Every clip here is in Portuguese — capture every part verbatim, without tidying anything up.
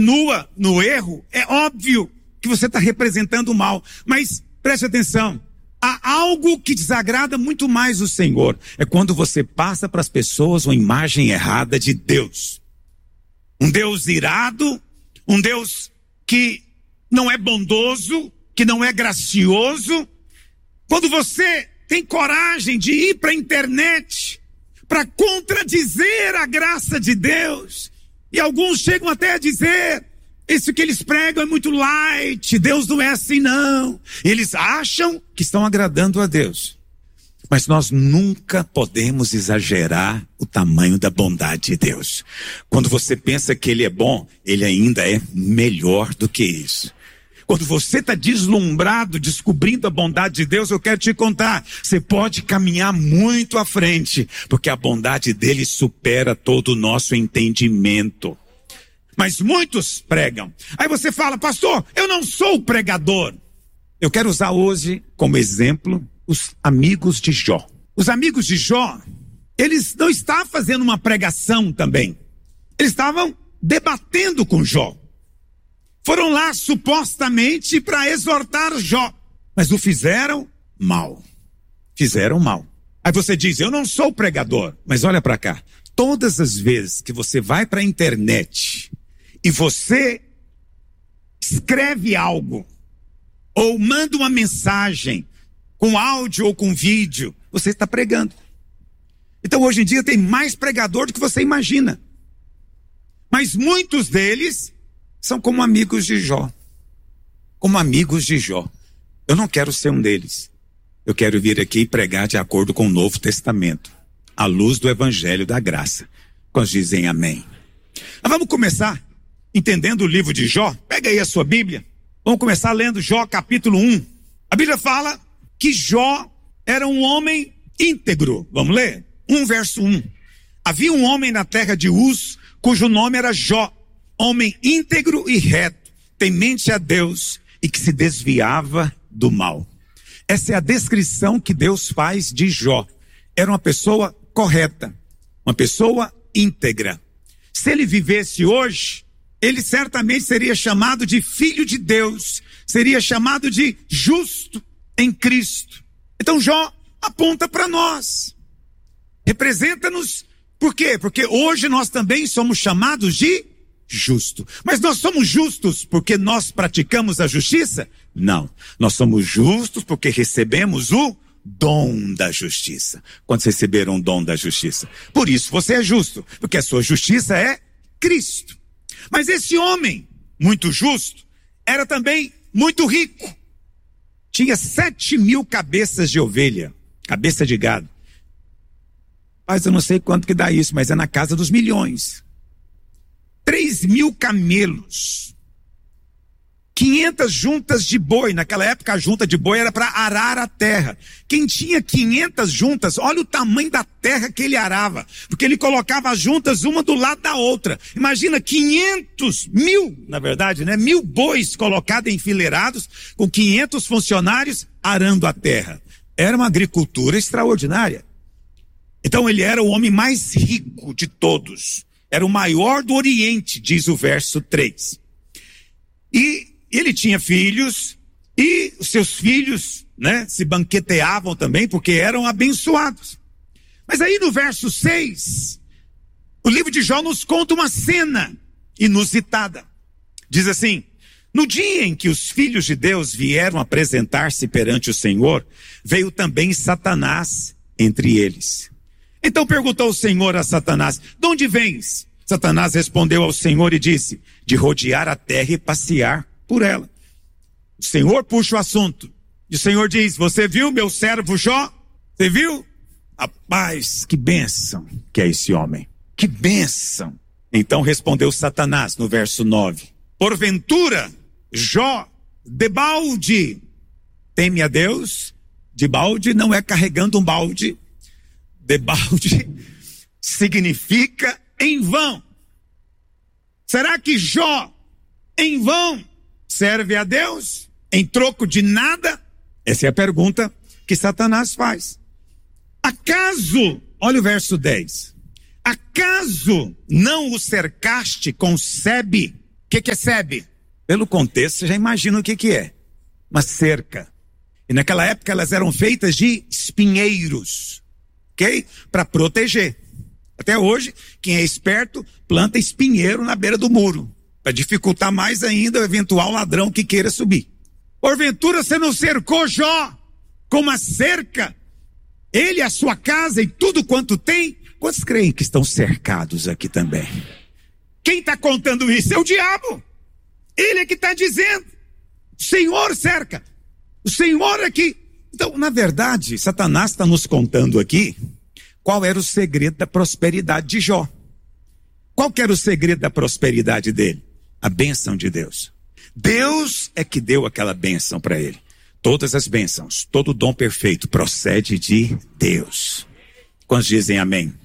continua no erro, é óbvio que você está representando o mal. Mas preste atenção, há algo que desagrada muito mais o Senhor. É quando você passa para as pessoas uma imagem errada de Deus. Um Deus irado, um Deus que não é bondoso, que não é gracioso. Quando você tem coragem de ir para a internet para contradizer a graça de Deus, e alguns chegam até a dizer, isso que eles pregam é muito light, Deus não é assim não. Eles acham que estão agradando a Deus. Mas nós nunca podemos exagerar o tamanho da bondade de Deus. Quando você pensa que Ele é bom, Ele ainda é melhor do que isso. Quando você está deslumbrado, descobrindo a bondade de Deus, eu quero te contar, você pode caminhar muito à frente, porque a bondade dele supera todo o nosso entendimento. Mas muitos pregam. Aí você fala, pastor, eu não sou pregador. Eu quero usar hoje como exemplo os amigos de Jó. Os amigos de Jó, eles não estavam fazendo uma pregação também. Eles estavam debatendo com Jó. Foram lá supostamente para exortar Jó, mas o fizeram mal. Fizeram mal. Aí você diz, eu não sou pregador, mas olha para cá. Todas as vezes que você vai para a internet e você escreve algo, ou manda uma mensagem, com áudio ou com vídeo, você está pregando. Então hoje em dia tem mais pregador do que você imagina. Mas muitos deles são como amigos de Jó. Como amigos de Jó. Eu não quero ser um deles. Eu quero vir aqui e pregar de acordo com o Novo Testamento, à luz do Evangelho da Graça. Quando dizem amém. Mas vamos começar entendendo o livro de Jó. Pega aí a sua Bíblia. Vamos começar lendo Jó capítulo um. A Bíblia fala que Jó era um homem íntegro. Vamos ler? um verso um. Havia um homem na terra de Uz, cujo nome era Jó, homem íntegro e reto, temente a Deus e que se desviava do mal. Essa é a descrição que Deus faz de Jó. Era uma pessoa correta, uma pessoa íntegra. Se ele vivesse hoje, ele certamente seria chamado de filho de Deus, seria chamado de justo em Cristo. Então Jó aponta para nós, representa-nos. Por quê? Porque hoje nós também somos chamados de justo. Mas nós somos justos porque nós praticamos a justiça? Não. Nós somos justos porque recebemos o dom da justiça. Quando receberam o dom da justiça? Por isso você é justo, porque a sua justiça é Cristo. Mas esse homem, muito justo, era também muito rico. Tinha sete mil cabeças de ovelha, cabeça de gado. Mas eu não sei quanto que dá isso, mas é na casa dos milhões. Três mil camelos. quinhentas juntas de boi. Naquela época a junta de boi era para arar a terra. Quem tinha quinhentas juntas, olha o tamanho da terra que ele arava. Porque ele colocava as juntas uma do lado da outra. Imagina quinhentos, mil, na verdade, né? Mil bois colocados enfileirados com quinhentos funcionários arando a terra. Era uma agricultura extraordinária. Então ele era o homem mais rico de todos. Era o maior do Oriente, diz o verso três. E ele tinha filhos, e os seus filhos, né, se banqueteavam também, porque eram abençoados. Mas aí no verso seis, o livro de Jó nos conta uma cena inusitada. Diz assim: no dia em que os filhos de Deus vieram apresentar-se perante o Senhor, veio também Satanás entre eles. Então perguntou o Senhor a Satanás: de onde vens? Satanás respondeu ao Senhor e disse: de rodear a terra e passear por ela. O Senhor puxa o assunto. E o Senhor diz: você viu meu servo Jó? Você viu? Rapaz, que bênção que é esse homem. Que bênção. Então respondeu Satanás no verso nove: porventura, Jó, debalde, teme a Deus? De balde não é carregando um balde. Debalde significa em vão. Será que Jó, em vão, serve a Deus em troco de nada? Essa é a pergunta que Satanás faz. Acaso, olha o verso dez, acaso não o cercaste com sebe, que que é sebe? Pelo contexto, você já imagina o que que é. Uma cerca. E naquela época elas eram feitas de espinheiros, ok? Para proteger. Até hoje, quem é esperto planta espinheiro na beira do muro, para dificultar mais ainda o eventual ladrão que queira subir. Porventura você não cercou Jó com uma cerca? Ele, a sua casa e tudo quanto tem? Quantos creem que estão cercados aqui também? Quem está contando isso? É o diabo. Ele é que está dizendo. O Senhor cerca. O Senhor é que... Então, na verdade, Satanás está nos contando aqui qual era o segredo da prosperidade de Jó. Qual que era o segredo da prosperidade dele? A bênção de Deus. Deus é que deu aquela bênção para ele. Todas as bênçãos, todo o dom perfeito procede de Deus. Quantos dizem amém?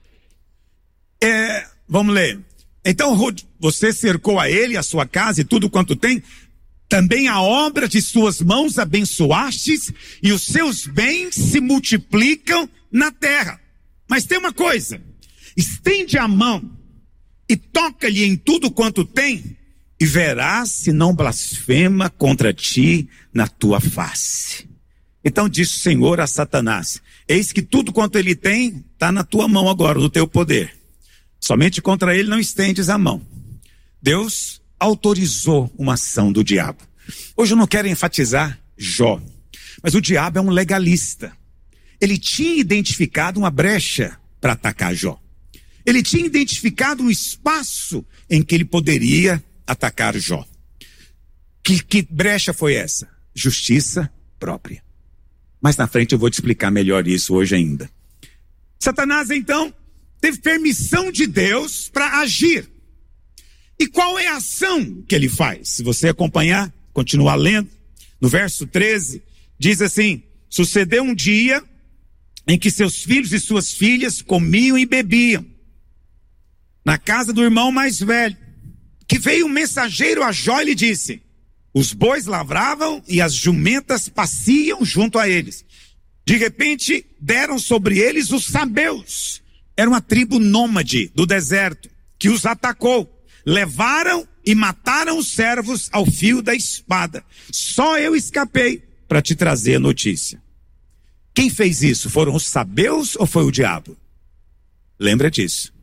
É, vamos ler. Então você cercou a ele, a sua casa e tudo quanto tem. Também a obra de suas mãos abençoastes e os seus bens se multiplicam na terra. Mas tem uma coisa, estende a mão e toca-lhe em tudo quanto tem e verás se não blasfema contra ti na tua face. Então disse o Senhor a Satanás, eis que tudo quanto ele tem está na tua mão agora, no teu poder. Somente contra ele não estendes a mão. Deus autorizou uma ação do diabo. Hoje eu não quero enfatizar Jó, mas o diabo é um legalista. Ele tinha identificado uma brecha para atacar Jó. Ele tinha identificado um espaço em que ele poderia atacar Jó. Que, que brecha foi essa? Justiça própria. Mais na frente eu vou te explicar melhor isso hoje ainda. Satanás então teve permissão de Deus para agir. E qual é a ação que ele faz? Se você acompanhar, continuar lendo, no verso treze, diz assim, sucedeu um dia em que seus filhos e suas filhas comiam e bebiam na casa do irmão mais velho, que veio um mensageiro a Jó e lhe disse, os bois lavravam e as jumentas pasciam junto a eles. De repente deram sobre eles os sabeus, era uma tribo nômade do deserto, que os atacou, levaram e mataram os servos ao fio da espada. Só eu escapei para te trazer a notícia. Quem fez isso? Foram os sabeus ou foi o diabo? Lembra disso.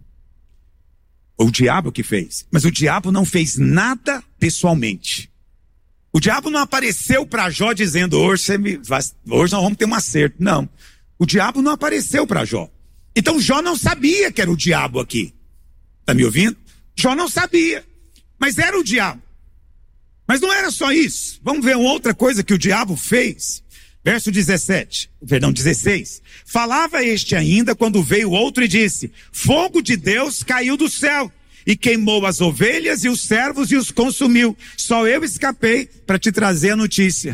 O diabo que fez. Mas o diabo não fez nada pessoalmente. O diabo não apareceu para Jó dizendo, hoje, você me vai, hoje nós vamos ter um acerto. Não. O diabo não apareceu para Jó. Então Jó não sabia que era o diabo aqui. Está me ouvindo? Jó não sabia. Mas era o diabo. Mas não era só isso. Vamos ver uma outra coisa que o diabo fez. Verso dezessete, perdão, dezesseis. Falava este ainda quando veio outro e disse, fogo de Deus caiu do céu e queimou as ovelhas e os servos e os consumiu. Só eu escapei para te trazer a notícia.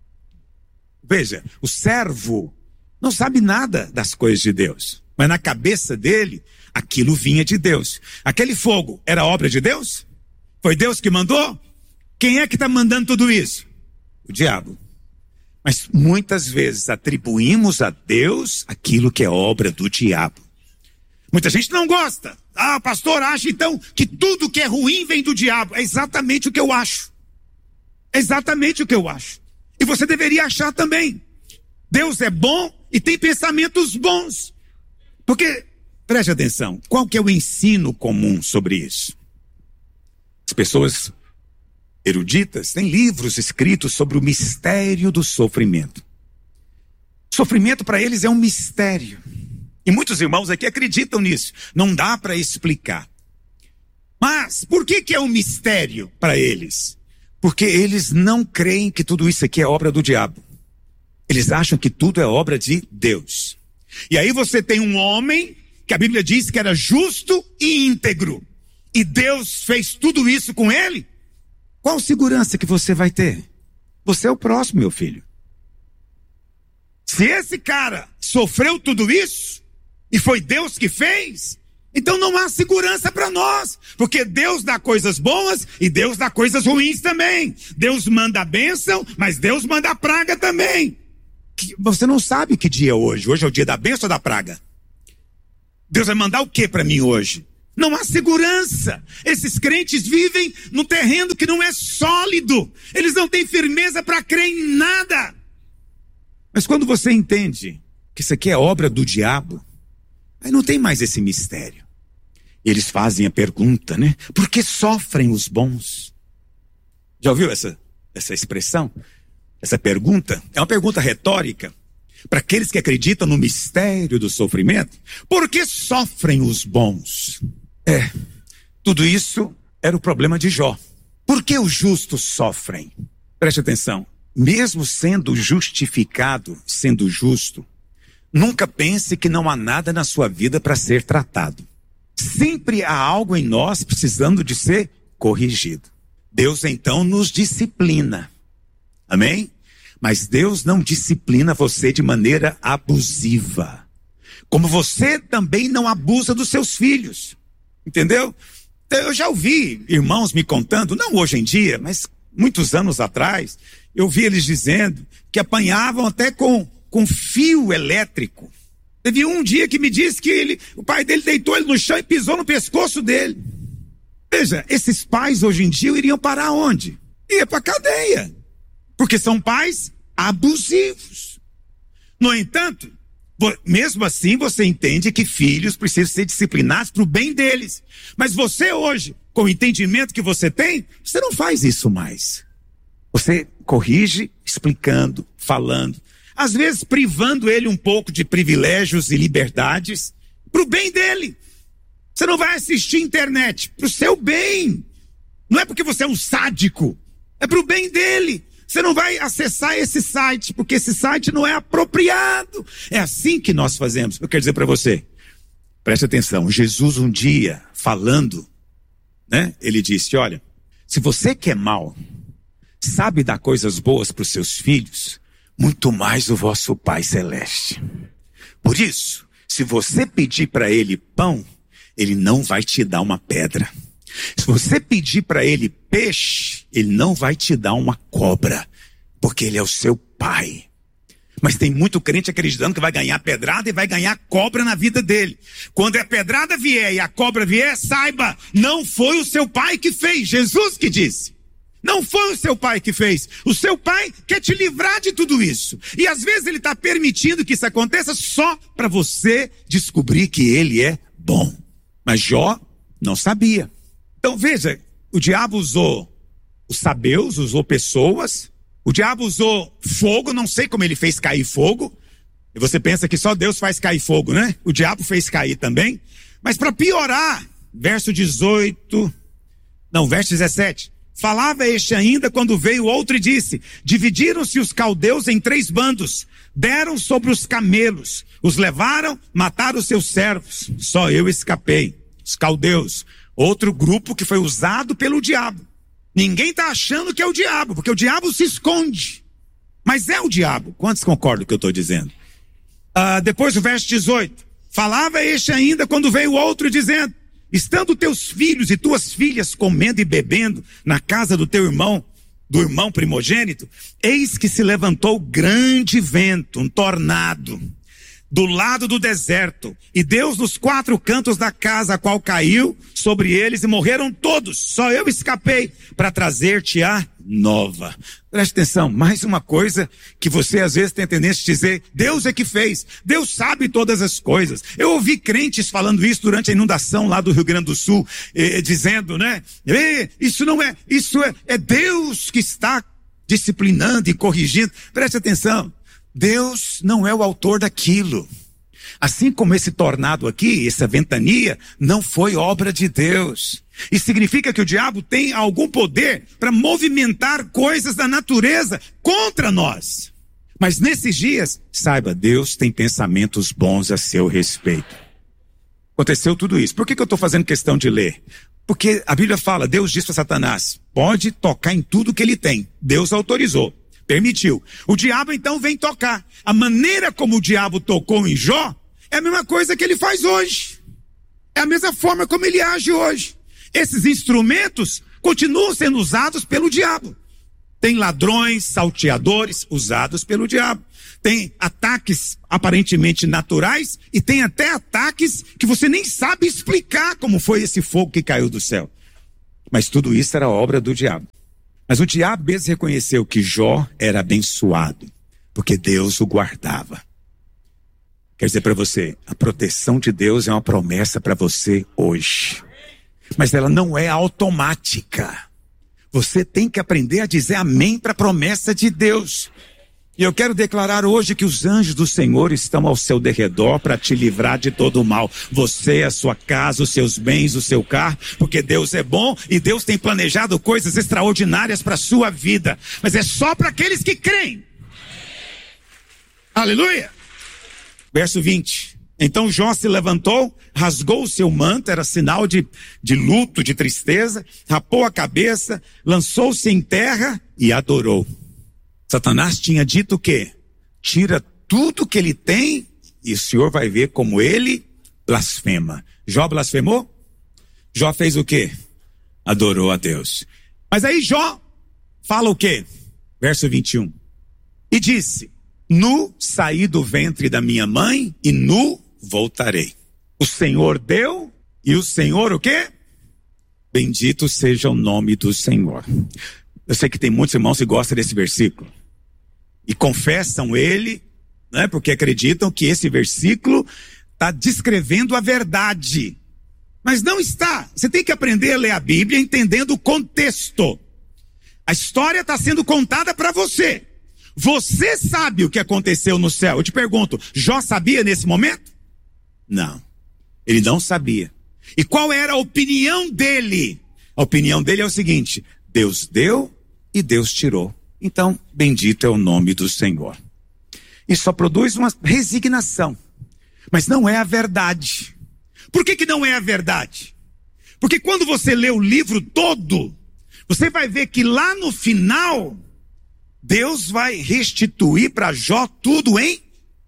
Veja, o servo não sabe nada das coisas de Deus, mas na cabeça dele, aquilo vinha de Deus. Aquele fogo era obra de Deus? Foi Deus que mandou? Quem é que está mandando tudo isso? O diabo. Mas muitas vezes atribuímos a Deus aquilo que é obra do diabo. Muita gente não gosta. Ah, o pastor acha então que tudo que é ruim vem do diabo. É exatamente o que eu acho. É exatamente o que eu acho. E você deveria achar também. Deus é bom e tem pensamentos bons. Porque, preste atenção, qual que é o ensino comum sobre isso? As pessoas eruditas têm livros escritos sobre o mistério do sofrimento. Sofrimento para eles é um mistério. E muitos irmãos aqui acreditam nisso. Não dá para explicar. Mas por que que é um mistério para eles? Porque eles não creem que tudo isso aqui é obra do diabo. Eles acham que tudo é obra de Deus. E aí você tem um homem que a Bíblia diz que era justo e íntegro. E Deus fez tudo isso com ele? Qual segurança que você vai ter? Você é o próximo, meu filho. Se esse cara sofreu tudo isso, e foi Deus que fez, então não há segurança para nós. Porque Deus dá coisas boas e Deus dá coisas ruins também. Deus manda a bênção, mas Deus manda a praga também. Você não sabe que dia é hoje. Hoje é o dia da bênção ou da praga? Deus vai mandar o que para mim hoje? Não há segurança. Esses crentes vivem num terreno que não é sólido. Eles não têm firmeza para crer em nada. Mas quando você entende que isso aqui é obra do diabo, aí não tem mais esse mistério. Eles fazem a pergunta, né? Por que sofrem os bons? Já ouviu essa, essa expressão? Essa pergunta? É uma pergunta retórica para aqueles que acreditam no mistério do sofrimento. Por que sofrem os bons? É, tudo isso era o problema de Jó. Por que os justos sofrem? Preste atenção. Mesmo sendo justificado, sendo justo, nunca pense que não há nada na sua vida para ser tratado. Sempre há algo em nós precisando de ser corrigido. Deus então nos disciplina. Amém? Mas Deus não disciplina você de maneira abusiva. Como você também não abusa dos seus filhos. Entendeu? Eu já ouvi irmãos me contando, não hoje em dia, mas muitos anos atrás, eu vi eles dizendo que apanhavam até com, com fio elétrico. Teve um dia que me disse que ele, o pai dele deitou ele no chão e pisou no pescoço dele. Veja, esses pais hoje em dia iriam parar onde? Ia para a cadeia. Porque são pais abusivos. No entanto, mesmo assim você entende que filhos precisam ser disciplinados para o bem deles. Mas você hoje, com o entendimento que você tem, você não faz isso mais. Você corrige explicando, falando. Às vezes privando ele um pouco de privilégios e liberdades para o bem dele. Você não vai assistir internet para o seu bem. Não é porque você é um sádico. É para o bem dele. Você não vai acessar esse site, porque esse site não é apropriado. É assim que nós fazemos. Eu quero dizer para você, preste atenção, Jesus um dia, falando, né, ele disse, olha, se você que é mau, sabe dar coisas boas para os seus filhos, muito mais o vosso Pai Celeste. Por isso, se você pedir para ele pão, ele não vai te dar uma pedra. Se você pedir para ele peixe, ele não vai te dar uma cobra, porque ele é o seu pai. Mas tem muito crente acreditando que vai ganhar pedrada e vai ganhar cobra na vida dele. Quando a pedrada vier e a cobra vier, saiba, não foi o seu pai que fez, Jesus que disse. Não foi o seu pai que fez. O seu pai quer te livrar de tudo isso. E às vezes ele está permitindo que isso aconteça só para você descobrir que ele é bom. Mas Jó não sabia. Então veja, o diabo usou os sabeus, usou pessoas, o diabo usou fogo, não sei como ele fez cair fogo, e você pensa que só Deus faz cair fogo, né? O diabo fez cair também, mas para piorar, verso dezoito, não, verso dezessete, falava este ainda quando veio outro e disse, dividiram-se os caldeus em três bandos, deram sobre os camelos, os levaram, mataram os seus servos, só eu escapei, os caldeus. Outro grupo que foi usado pelo diabo. Ninguém está achando que é o diabo, porque o diabo se esconde. Mas é o diabo. Quantos concordam com o que eu estou dizendo? Ah, depois o verso dezoito. Falava este ainda quando veio outro dizendo, estando teus filhos e tuas filhas comendo e bebendo na casa do teu irmão, do irmão primogênito, eis que se levantou grande vento, um tornado, do lado do deserto, e Deus nos quatro cantos da casa, a qual caiu sobre eles e morreram todos, só eu escapei para trazer-te a nova. Preste atenção, mais uma coisa que você às vezes tem tendência de dizer, Deus é que fez, Deus sabe todas as coisas. Eu ouvi crentes falando isso durante a inundação lá do Rio Grande do Sul, eh, dizendo, né, eh, isso não é, isso é, é Deus que está disciplinando e corrigindo. Preste atenção. Deus não é o autor daquilo. Assim como esse tornado aqui, essa ventania, não foi obra de Deus. Isso significa que o diabo tem algum poder para movimentar coisas da natureza contra nós. Mas nesses dias, saiba, Deus tem pensamentos bons a seu respeito. Aconteceu tudo isso. Por que que eu estou fazendo questão de ler? Porque a Bíblia fala, Deus diz para Satanás, pode tocar em tudo que ele tem. Deus autorizou. Permitiu. O diabo então vem tocar. A maneira como o diabo tocou em Jó é a mesma coisa que ele faz hoje. É a mesma forma como ele age hoje. Esses instrumentos continuam sendo usados pelo diabo. Tem ladrões, salteadores usados pelo diabo. Tem ataques aparentemente naturais e tem até ataques que você nem sabe explicar como foi esse fogo que caiu do céu. Mas tudo isso era obra do diabo. Mas o diabo mesmo reconheceu que Jó era abençoado, porque Deus o guardava. Quer dizer para você, a proteção de Deus é uma promessa para você hoje. Mas ela não é automática. Você tem que aprender a dizer amém para a promessa de Deus. E eu quero declarar hoje que os anjos do Senhor estão ao seu derredor para te livrar de todo o mal. Você, a sua casa, os seus bens, o seu carro, porque Deus é bom e Deus tem planejado coisas extraordinárias para a sua vida. Mas é só para aqueles que creem. Aleluia! Verso vinte. Então Jó se levantou, rasgou o seu manto, era sinal de, de luto, de tristeza, rapou a cabeça, lançou-se em terra e adorou. Satanás tinha dito o quê? Tira tudo que ele tem e o Senhor vai ver como ele blasfema. Jó blasfemou? Jó fez o quê? Adorou a Deus. Mas aí Jó fala o quê? Verso vinte e um. E disse: nu saí do ventre da minha mãe e nu voltarei. O Senhor deu e o Senhor o quê? Bendito seja o nome do Senhor. Eu sei que tem muitos irmãos que gostam desse versículo e confessam ele, né, porque acreditam que esse versículo está descrevendo a verdade. Mas não está. Você tem que aprender a ler a Bíblia entendendo o contexto. A história está sendo contada para você. Você sabe o que aconteceu no céu. Eu te pergunto, Jó sabia nesse momento? Não, ele não sabia. E qual era a opinião dele? A opinião dele é o seguinte: Deus deu e Deus tirou. Então, bendito é o nome do Senhor. Isso só produz uma resignação. Mas não é a verdade. Por que que não é a verdade? Porque quando você lê o livro todo, você vai ver que lá no final, Deus vai restituir para Jó tudo em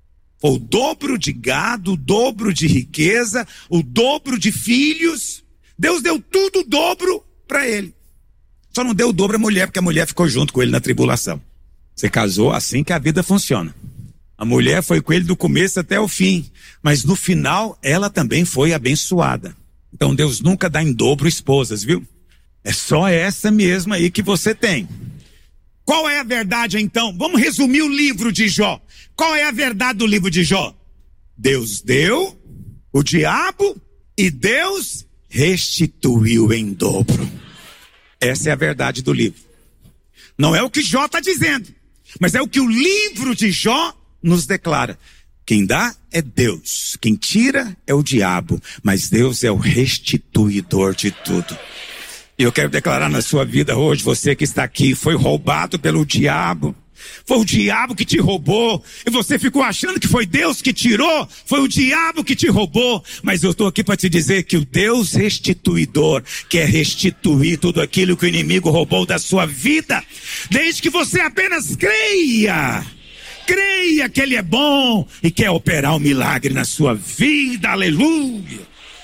o dobro de gado, o dobro de riqueza, o dobro de filhos. Deus deu tudo o dobro para ele. Só não deu o dobro à mulher, porque a mulher ficou junto com ele na tribulação. Você casou assim que a vida funciona. A mulher foi com ele do começo até o fim, mas no final ela também foi abençoada. Então Deus nunca dá em dobro esposas, viu? É só essa mesma aí que você tem. Qual é a verdade então? Vamos resumir o livro de Jó. Qual é a verdade do livro de Jó? Deus deu, o diabo, e Deus restituiu em dobro. Essa é a verdade do livro. Não é o que Jó está dizendo, mas é o que o livro de Jó nos declara. Quem dá é Deus, quem tira é o diabo, mas Deus é o restituidor de tudo. E eu quero declarar na sua vida hoje, você que está aqui, foi roubado pelo diabo. Foi o diabo que te roubou, e você ficou achando que foi Deus que tirou, foi o diabo que te roubou. Mas eu estou aqui para te dizer que o Deus restituidor quer restituir tudo aquilo que o inimigo roubou da sua vida, desde que você apenas creia. Creia que ele é bom e quer operar um milagre na sua vida, aleluia.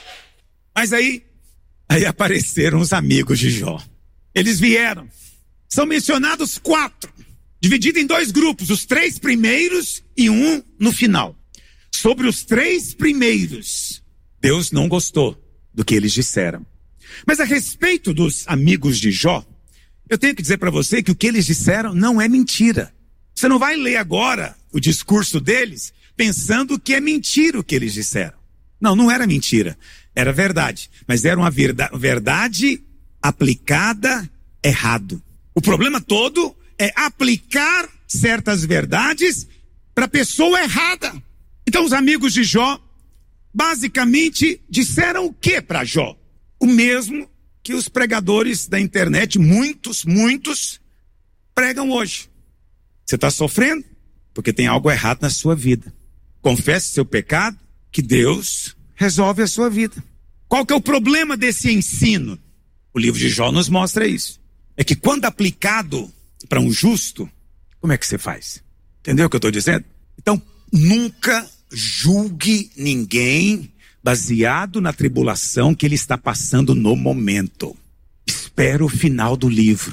Mas aí, aí apareceram os amigos de Jó. Eles vieram, são mencionados quatro, dividido em dois grupos, os três primeiros e um no final. Sobre os três primeiros, Deus não gostou do que eles disseram. Mas a respeito dos amigos de Jó, eu tenho que dizer para você que o que eles disseram não é mentira. Você não vai ler agora o discurso deles pensando que é mentira o que eles disseram. Não, não era mentira, era verdade. Mas era uma verdade aplicada errado. O problema todo é aplicar certas verdades para a pessoa errada. Então os amigos de Jó basicamente disseram o que para Jó? O mesmo que os pregadores da internet, muitos, muitos, pregam hoje. Você está sofrendo porque tem algo errado na sua vida. Confesse seu pecado, que Deus resolve a sua vida. Qual que é o problema desse ensino? O livro de Jó nos mostra isso. É que quando aplicado para um justo, como é que você faz? Entendeu o que eu estou dizendo? Então, nunca julgue ninguém baseado na tribulação que ele está passando no momento. Espera o final do livro.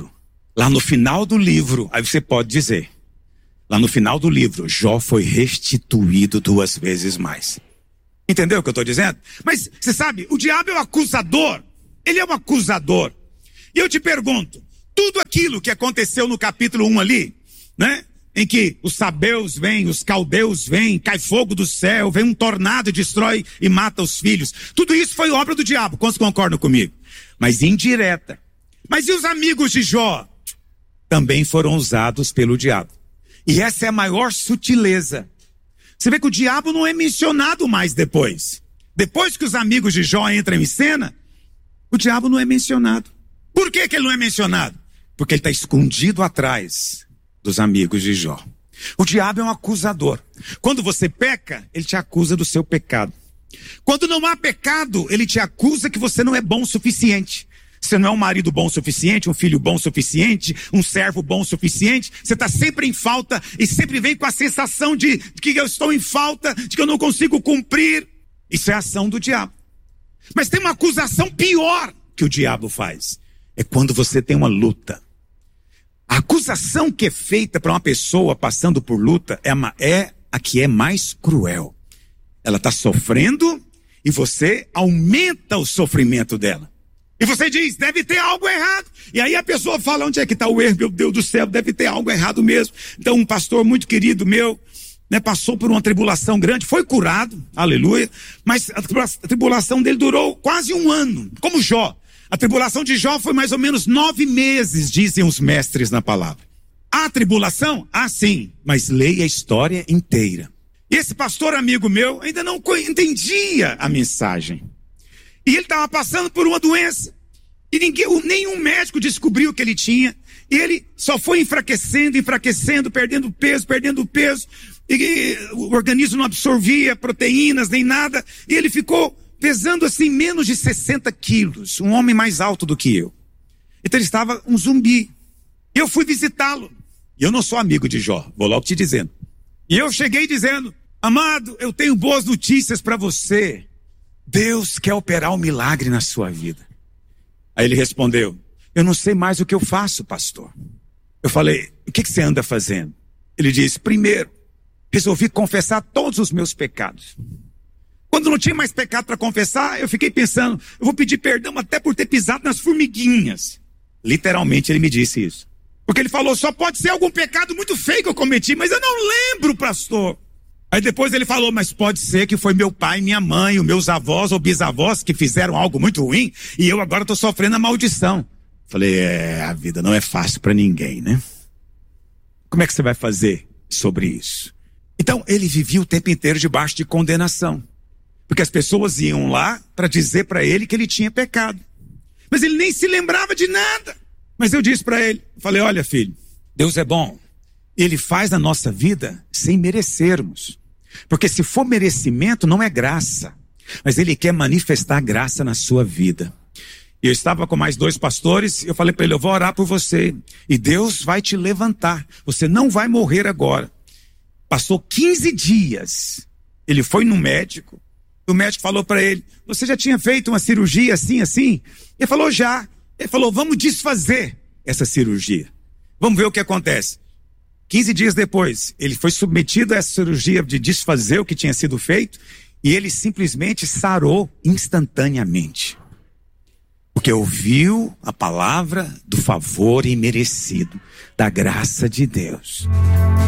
Lá no final do livro, aí você pode dizer, lá no final do livro, Jó foi restituído duas vezes mais. Entendeu o que eu estou dizendo? Mas você sabe, o diabo é o acusador. Ele é um acusador. E eu te pergunto, tudo aquilo que aconteceu no capítulo um ali, né? Em que os sabeus vêm, os caldeus vêm, cai fogo do céu, vem um tornado e destrói e mata os filhos. Tudo isso foi obra do diabo, quantos concordam comigo? Mas indireta. Mas e os amigos de Jó? Também foram usados pelo diabo. E essa é a maior sutileza. Você vê que o diabo não é mencionado mais depois. Depois que os amigos de Jó entram em cena, o diabo não é mencionado. Por que que ele não é mencionado? Porque ele está escondido atrás dos amigos de Jó. O diabo é um acusador. Quando você peca, ele te acusa do seu pecado. Quando não há pecado, ele te acusa que você não é bom o suficiente. Você não é um marido bom o suficiente, um filho bom o suficiente, um servo bom o suficiente. Você está sempre em falta e sempre vem com a sensação de, de que eu estou em falta, de que eu não consigo cumprir. Isso é a ação do diabo. Mas tem uma acusação pior que o diabo faz. É quando você tem uma luta. A acusação que é feita para uma pessoa passando por luta é, uma, é a que é mais cruel. Ela está sofrendo e você aumenta o sofrimento dela. E você diz, deve ter algo errado. E aí a pessoa fala, onde é que está o erro? Meu Deus do céu, deve ter algo errado mesmo. Então um pastor muito querido meu, né, passou por uma tribulação grande, foi curado, aleluia. Mas a tribulação dele durou quase um ano, como Jó. A tribulação de Jó foi mais ou menos nove meses, dizem os mestres na palavra. A tribulação? Ah, sim, mas leia a história inteira. E esse pastor amigo meu ainda não entendia a mensagem. E ele estava passando por uma doença. E ninguém, nenhum médico descobriu o que ele tinha. E ele só foi enfraquecendo, enfraquecendo, perdendo peso, perdendo peso. E, e o organismo não absorvia proteínas nem nada. E ele ficou pesando assim menos de sessenta quilos. Um homem mais alto do que eu. Então ele estava um zumbi. E eu fui visitá-lo. E eu não sou amigo de Jó, vou logo te dizendo. E eu cheguei dizendo, amado, eu tenho boas notícias para você. Deus quer operar um milagre na sua vida. Aí ele respondeu, eu não sei mais o que eu faço, pastor. Eu falei, o que, que você anda fazendo? Ele disse, primeiro, resolvi confessar todos os meus pecados. Quando não tinha mais pecado para confessar, eu fiquei pensando, eu vou pedir perdão até por ter pisado nas formiguinhas. Literalmente ele me disse isso. Porque ele falou, só pode ser algum pecado muito feio que eu cometi, mas eu não lembro, pastor. Aí depois ele falou, mas pode ser que foi meu pai, minha mãe, os meus avós ou bisavós que fizeram algo muito ruim e eu agora estou sofrendo a maldição. Falei, é, a vida não é fácil para ninguém, né? Como é que você vai fazer sobre isso? Então ele vivia o tempo inteiro debaixo de condenação. Porque as pessoas iam lá para dizer para ele que ele tinha pecado. Mas ele nem se lembrava de nada. Mas eu disse para ele, falei, olha filho, Deus é bom. Ele faz na nossa vida sem merecermos. Porque se for merecimento, não é graça. Mas ele quer manifestar graça na sua vida. E eu estava com mais dois pastores, eu falei para ele, eu vou orar por você. E Deus vai te levantar. Você não vai morrer agora. Passou quinze dias. Ele foi no médico. O médico falou para ele, você já tinha feito uma cirurgia assim, assim? Ele falou, já. Ele falou, vamos desfazer essa cirurgia. Vamos ver o que acontece. quinze dias depois, ele foi submetido a essa cirurgia de desfazer o que tinha sido feito e ele simplesmente sarou instantaneamente. Porque ouviu a palavra do favor imerecido, da graça de Deus.